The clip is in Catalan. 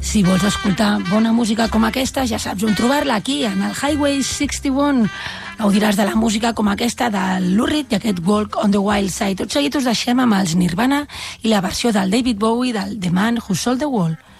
Si vols escoltar bona música com aquesta, ja saps on trobar-la, aquí, en el Highway 61. Gaudiràs de la música com aquesta de Lou Reed i aquest Walk on the Wild Side. Tot seguit us deixem amb els Nirvana i la versió del David Bowie del The Man Who Sold the World.